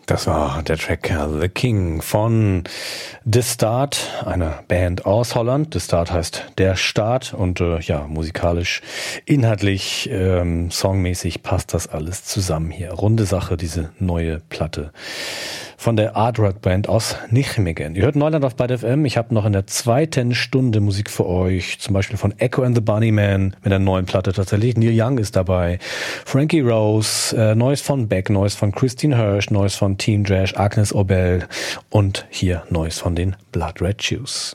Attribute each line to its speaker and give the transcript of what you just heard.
Speaker 1: Das war der Track The King von The Start, einer Band aus Holland. The Start heißt der Start und musikalisch, inhaltlich, songmäßig passt das alles zusammen hier. Runde Sache, diese neue Platte von der Art Rock Band aus Nijmegen. Ihr hört Neuland auf Byte FM. Ich habe noch in der zweiten Stunde Musik für euch, zum Beispiel von Echo and the Bunnymen mit der neuen Platte tatsächlich. Neil Young ist dabei, Frankie Rose, Neues von Beck, Neues von Christine Hirsch, Neues von Team Trash, Agnes Obel und hier Neues von den Blood Red Shoes.